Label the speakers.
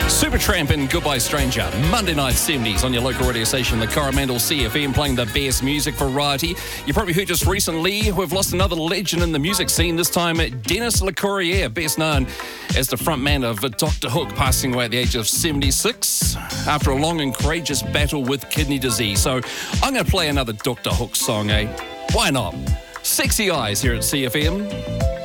Speaker 1: Supertramp and Goodbye Stranger. Monday night 70s on your local radio station, the Coromandel CFM, playing the best music variety. You probably heard just recently, we've lost another legend in the music scene, this time Denis Lecourrier, best known as the frontman of Dr. Hook, passing away at the age of 76 after a long and courageous battle with kidney disease. So I'm going to play another Dr. Hook song, eh? Why not? Sexy Eyes here at CFM.